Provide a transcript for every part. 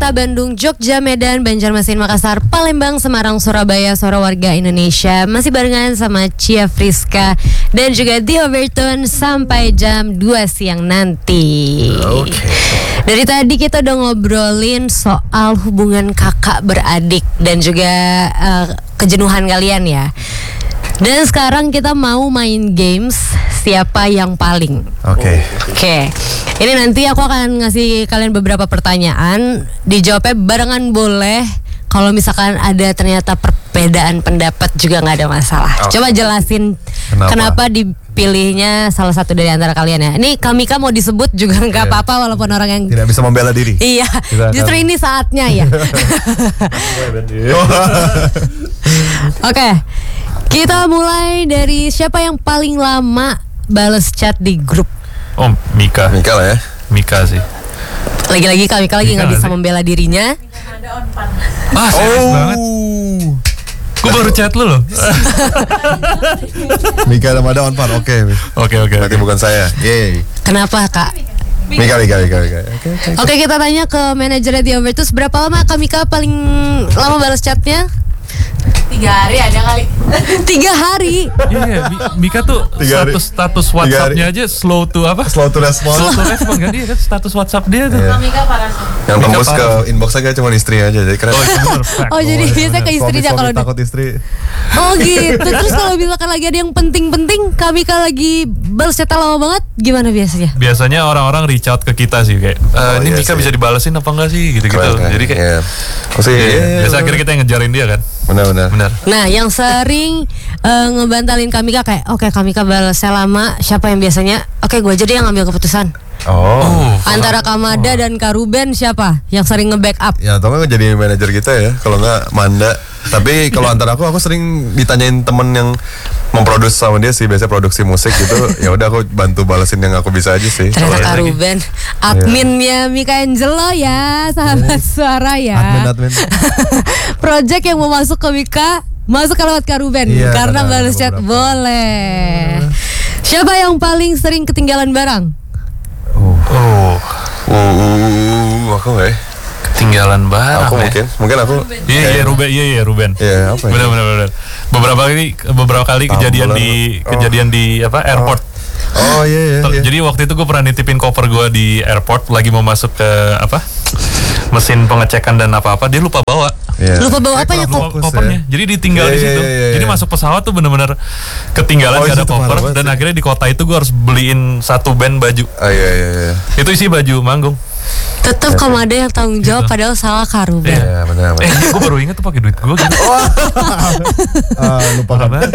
Jakarta, Bandung, Jogja, Medan, Banjarmasin, Makassar, Palembang, Semarang, Surabaya, suara warga Indonesia. Masih barengan sama Cia Friska dan juga Theo Berton sampai jam 2 siang nanti. Dari tadi kita udah ngobrolin soal hubungan kakak beradik dan juga kejenuhan kalian ya. Dan sekarang kita mau main games siapa yang paling. Oke. Ini nanti aku akan ngasih kalian beberapa pertanyaan, dijawabnya barengan boleh. Kalau misalkan ada ternyata perbedaan pendapat juga nggak ada masalah. Coba jelasin kenapa dipilihnya salah satu dari antara kalian ya. Ini Kamika mau disebut juga nggak apa-apa walaupun orang yang tidak bisa membela diri. Iya, justru ini saatnya ya. Oke, kita mulai dari siapa yang paling lama balas chat di grup. Oh, Mika lah ya. Mika sih. Lagi-lagi Kamika lagi nggak bisa membela dirinya. Serius banget. Gue baru chat lu loh. Mika Ramada on par. Oke. Berarti bukan saya. Yeay. Kenapa kak? Mika. Oke, kita tanya ke manajernya Theo Bertus, berapa lama Kamika paling lama balas chatnya? 3 hari ada kali. 3 hari. Iya, Mika tuh status WhatsApp-nya aja slow to respon kan dia kan status WhatsApp dia tuh. Mika parah sih. Yang tembus ke inbox aja cuma istri aja, jadi keren. Oh, jadi biasa ke istrinya kalau takut istri. Oh gitu. Terus kalau misalkan lagi ada yang penting-penting, Kamika lagi balas chat lama banget, gimana biasanya? Biasanya orang-orang reach out ke kita sih kayak ini Mika bisa dibalesin apa enggak sih gitu-gitu. Jadi kayak biasa akhirnya kita yang ngejarin dia kan. Benar. Nah, yang sering ngebantalin Kamika kayak, oke, Kamika balasnya lama, siapa yang biasanya? Oke, gue aja deh yang ngambil keputusan. Antara Kamada dan Kak Ruben siapa yang sering nge-backup? Ya, atau nggak jadi manajer kita ya? Kalau nggak Manda. Tapi kalau antara aku sering ditanyain temen yang memproduksi sama dia sih, biasanya produksi musik gitu. Ya udah aku bantu balesin yang aku bisa aja sih. Ternyata Kak Ruben adminnya Mika Angelo ya, sahabat suara ya. Admin. Project yang mau masuk ke Mika, masuk ke lewat Kak Ruben karena balas chat boleh. Siapa yang paling sering ketinggalan barang? Aku nggak ya? Ketinggalan barang. Aku mungkin aku. Iya Ruben. Iya, apa ya? Benar. Beberapa kali kejadian di airport. Oh iya. Jadi waktu itu gue pernah nitipin koper gue di airport, lagi mau masuk ke mesin pengecekan dan apa-apa, dia lupa bawa. Lupa bawa apa ya kopernya? Jadi ditinggal di situ. Jadi masuk pesawat tuh bener-bener ketinggalan, gak ada koper. Dan akhirnya di kota itu gue harus beliin 1 band baju. Iya. Itu isi baju manggung. Tetap kamu ada yang tanggung jawab gitu. Padahal salah Kak Ruben. Iya benar. Gue baru ingat tuh pakai duit gue gitu. Lupa banget.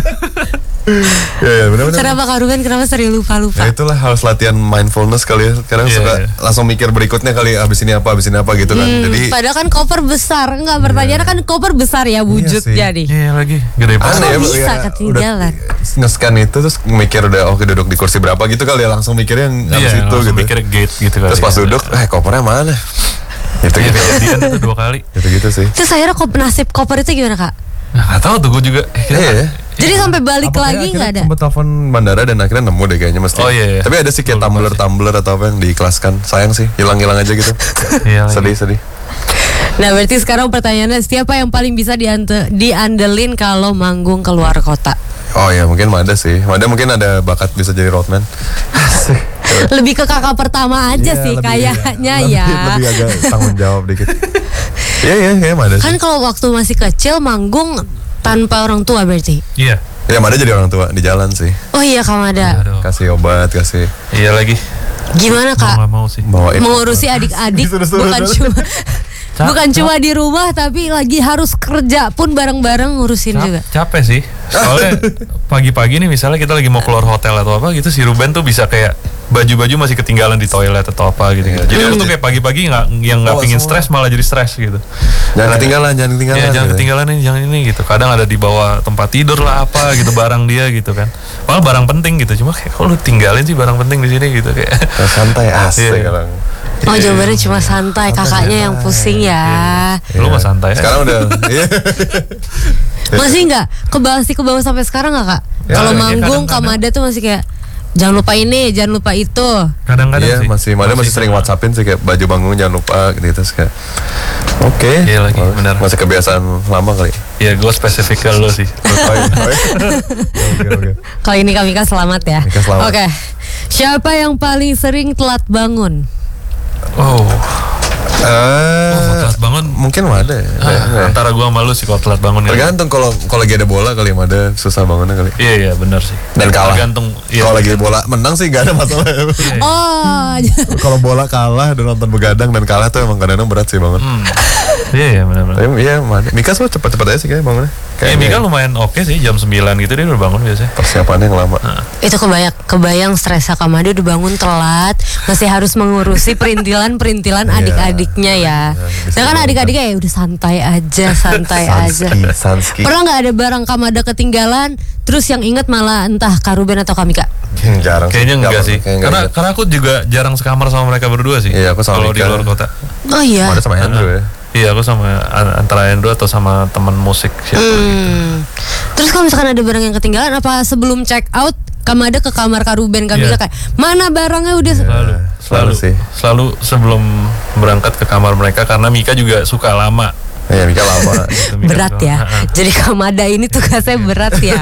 Iya benar. Kenapa Kak Ruben sering lupa? Ya itulah harus latihan mindfulness kali ya. Kadang suka langsung mikir berikutnya kali, abis ini apa gitu kan. Jadi padahal kan koper besar. Enggak, pertanyaan kan koper besar ya wujud jadi. Iya lagi. Gede banget. Kok bisa ketinggalan? Nge-scan itu terus mikir udah duduk di kursi berapa gitu kali ya, langsung mikirnya abis itu gitu. Mikir gate gitu kali. Terus pas duduk, kopernya mana? Gitu. Kejadian itu 2 kali. Gitu sih. Terus akhirnya nasib koper itu gimana Kak? Nggak tahu tuh gue juga. Jadi sampai balik lagi nggak ada? Sempat telepon bandara dan akhirnya nemu deh kayaknya mesti. Iya. Tapi ada sih kayak tumbler atau apa yang diikhlaskan. Sayang sih, hilang aja gitu. Sedih. Nah berarti sekarang pertanyaannya, siapa yang paling bisa diandelin kalau manggung keluar kota? Oh ya mungkin Mada sih. Mada mungkin ada bakat bisa jadi roadman. Lebih ke kakak pertama aja sih kayaknya ya. Lebih agak tanggung jawab dikit. Iya Mada sih. Kan kalau waktu masih kecil manggung tanpa orang tua berarti? Iya. Ya Mada jadi orang tua di jalan sih. Oh iya Kak Mada. Kasih obat, kasih. Iya lagi. Gimana Kak? Mau sih. Mengurusi adik-adik bukan cuma di rumah, tapi lagi harus kerja pun bareng-bareng ngurusin juga. Capek sih. Soalnya pagi-pagi nih misalnya kita lagi mau keluar hotel atau apa gitu, si Ruben tuh bisa kayak baju-baju masih ketinggalan di toilet atau apa gitu. Jadi aku tuh kayak pagi-pagi nggak pingin stres malah jadi stres gitu. Jangan ketinggalan. Ya, jangan ketinggalan nih, jangan ini gitu. Kadang ada di bawah tempat tidur lah apa gitu barang dia gitu kan. Padahal barang penting gitu. Cuma kayak lu tinggalin sih barang penting di sini gitu kayak. Santai asik sekarang. Oh jawabannya cuma santai, kakaknya yang pusing ya. Lu mah santai. Sekarang udah. Masih nggak kebawa sampai sekarang nggak Kak? Kalau manggung Kamada tuh masih kayak Jangan lupa ini, jangan lupa itu. Kadang-kadang Iya, sih. masih sering sama. WhatsAppin sih kayak baju panggung jangan lupa gitu terus kayak. Oke. Iya lagi, benar. Masih kebiasaan lama kali. Iya, gue spesifik ke lu sih. Oke. Kali ini Kamika selamat ya. Kamika selamat. Oke. Siapa yang paling sering telat bangun? Oh, telat bangun. Mungkin ada ya. Antara gue sama lu sih kalau telat bangun. Tergantung kalau lagi ada bola kali ada susah bangunnya kali. Iya, benar sih. Dan kalah. Tergantung. Iya. Kalau lagi bola menang sih gak ada masalah. Oh. Kalau bola kalah dan nonton begadang dan kalah tuh emang kadang-kadang berat sih bangun. Iya, benar-benar. Tapi iya, Mika tuh cepet-cepet aja sih kayak bangunnya. Mika lumayan oke sih, jam 9 gitu dia udah bangun biasanya. Persiapannya yang lama. Itu kebayang stresnya Kamade udah bangun telat, masih harus mengurusi perintilan adik-adiknya ya. Nah kan adik-adiknya ya udah santai aja. Sanski. Pernah nggak ada barang Kamada ketinggalan, terus yang inget malah entah Karuben atau Kamika? Jarang. Kayaknya enggak sih. Kayaknya Karena aku juga jarang sekamar sama mereka berdua sih. Iya, aku sama kalau di Mika. luar kota. Oh iya. Ada sama Andrew ya. Iya, aku sama antara Andrew atau sama teman musik siapa gitu. Terus kalau misalkan ada barang yang ketinggalan, apa sebelum check out Kamada ke kamar Karuben Kamika kayak mana barangnya udah Selalu sebelum berangkat ke kamar mereka karena Mika juga suka lama. Iya, Mika lama. berat ya. Jadi Kamada ini tugasnya berat ya.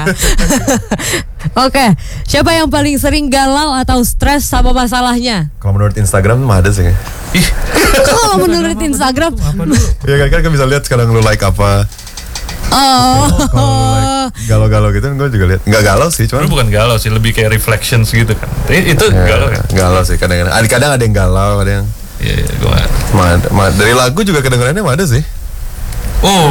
Oke, siapa yang paling sering galau atau stres sama masalahnya? Kalau menurut Instagram mah ada sih. Ih, Kalau menurut Instagram, Iya kan bisa lihat sekarang lu like apa. oh, Galau-galau gitu gue juga lihat. Enggak galau sih, lu cuman bukan galau sih, lebih kayak reflections gitu kan. Itu ya, galau kan? galau sih kadang-kadang. Kadang ada yang galau, ada yang Iya, gue dari lagu juga kedengarannya mah ada sih. Oh,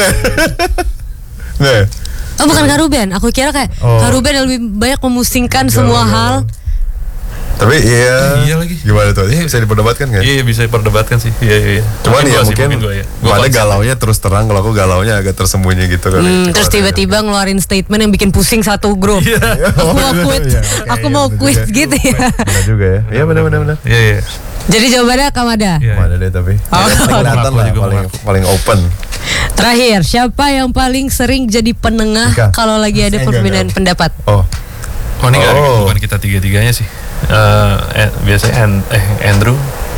Nggak ya? oh bukan Karuben. Aku kira kayak Karuben yang lebih banyak memusingkan semua hal. Tapi Iya lagi. Gimana tuh? Bisa diperdebatkan kan? iya bisa diperdebatkan sih. Iya. Cuman ya mungkin gua ya. Gua ada konsep. galaunya terus terang, kalau aku galaunya agak tersembunyi gitu kali. Terus tiba-tiba ngeluarin statement yang bikin pusing satu grup. Aku mau quit, aku mau quit gitu ya. Benar juga ya. Iya benar. Iya. Jadi jawabannya Kamada. Iya. Ada deh tapi. Kelihatan Mengaku lah juga paling open. Terakhir, siapa yang paling sering jadi penengah Mika. kalau lagi ada perbedaan pendapat? Oh, Oh ini bukan kita tiga-tiganya sih. Biasanya Andrew.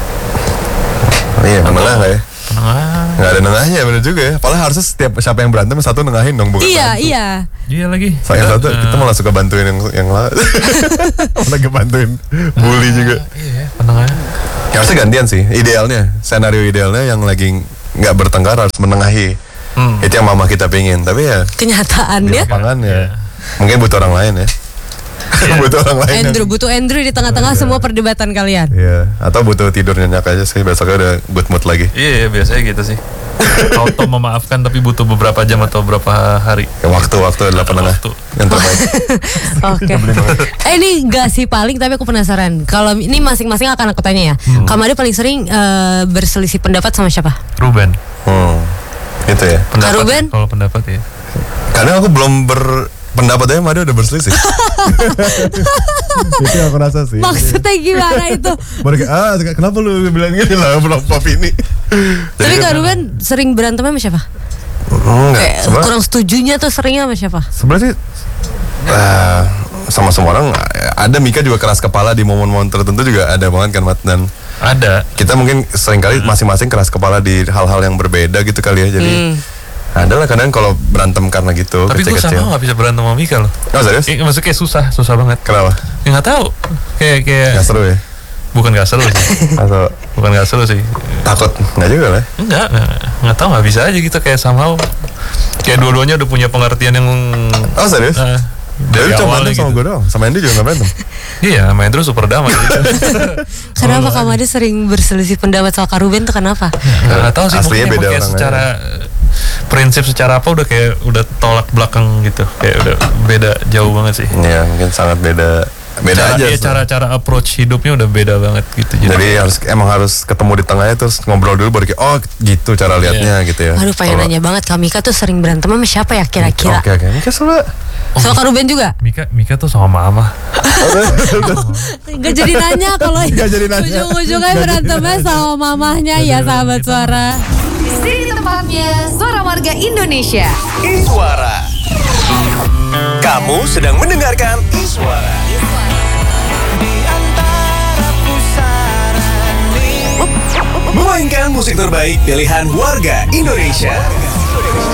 iya menengah nggak ya? Penengah. Nggak ada nengahnya, benar juga ya. Padahal harusnya siapa yang berantem satu nengahin dong, bukan? Iya. Iya lagi. Saya satu kita malah suka bantuin yang lain. Malah bantuin bully juga. Iya, penengah. Ya, harusnya gantian sih. Idealnya, senario idealnya yang lagi nggak bertengkar harus menengahi. Itu yang mama kita pingin. Tapi ya di Kenyataannya lapangan ya mungkin butuh orang lain ya. Butuh orang lain. butuh Andrew di tengah-tengah semua perdebatan kalian. Iya. Atau butuh tidur nyenyak aja sih. Besoknya udah good mood lagi. Iya, biasanya gitu sih. Auto memaafkan tapi butuh beberapa jam atau beberapa hari. Ya, waktu adalah penengah Waktu. yang terbaik. Oke. Ini gak sih paling, tapi aku penasaran. Kalau ini masing-masing akan aku tanya ya. Kamada paling sering berselisih pendapat sama siapa? Ruben. Gitu ya. Pendapat Ruben? ya, kalau pendapat ya. Karena aku belum berpendapat aja, Mada udah berselisih. Itu yang aku rasa sih. Maksudnya gimana itu? Baru kayak, kenapa lu bilang gini lah, belum pop ini. Tapi Karuben sering berantem sama siapa? Enggak. Kayak kurang setujunya tuh seringnya sama siapa? Sebenarnya sih sama semua orang ada. Mika juga keras kepala di momen-momen tertentu juga ada banget kan, Mat. Dan Ada. kita mungkin seringkali masing-masing keras kepala di hal-hal yang berbeda gitu kali ya. Jadi adalah kadang kalau berantem karena gitu. Tapi gue kecil-kecil. sama gak bisa berantem sama Mika loh. Oh serius? Maksudnya kayak susah banget. Kenapa? Ya gak tahu. Kayak Gak seru ya? bukan gak seru sih. Atau Bukan gak seru sih. takut? Nggak juga lah. Enggak tahu, nggak bisa aja gitu kayak somehow kayak dua-duanya udah punya pengertian yang Oh serius? dari Dia cuma berantem awalnya sama gitu. gue doang. Sama Andy juga gak berantem. Iya, main terus super damai gitu. Kenapa Kamada sering berselisih pendapat soal Karuben tuh kenapa? Nggak tahu sih, Aslinya mungkin beda emang kayak orang secara prinsip secara apa udah tolak belakang gitu, kayak udah beda jauh banget sih. Iya mungkin sangat beda aja. Cara approach hidupnya udah beda banget gitu. Jadi emang harus ketemu di tengahnya terus ngobrol dulu baru kayak oh gitu cara liatnya gitu ya. Aduh pengen nanya banget, Kamika tuh sering berantem sama siapa ya kira-kira? Oke. Mika coba. Soal Karuben juga? Mika tuh sama mama. Gak jadi nanya kalau Nggak jadi nanya. ujung-ujungnya berantemnya sama mamahnya ya sahabat suara. Di sini tempatnya Suara Warga Indonesia. Iswara. Kamu sedang mendengarkan Iswara. Memainkan musik terbaik pilihan warga Indonesia.